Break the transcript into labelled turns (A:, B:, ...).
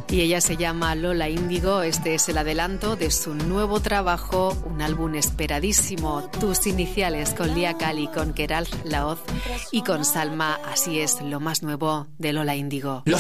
A: Y ella se llama Lola Índigo. Este es el adelanto de su nuevo trabajo, un álbum esperadísimo, Tus Iniciales, con Lía Cali, con Queralt Laoz y con Salma. Así es, lo más nuevo de Lola Índigo.